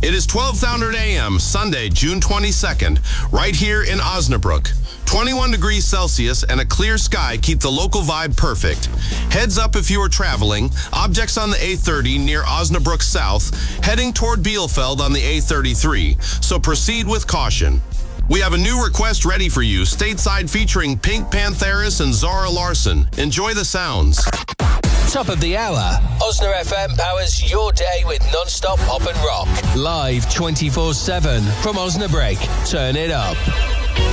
It is 1200 a.m., Sunday, June 22nd, right here in Osnabrück. 21 degrees Celsius and a clear sky keep the local vibe perfect. Heads up if you are traveling. Objects on the A30 near Osnabrück South, heading toward Bielefeld on the A33. So proceed with caution. We have a new request ready for you, stateside featuring Pink Pantheris and Zara Larsson. Enjoy the sounds. Top of the hour. Osna FM powers your day with non-stop pop and rock. Live 24/7 from Osnabrück. Turn it up.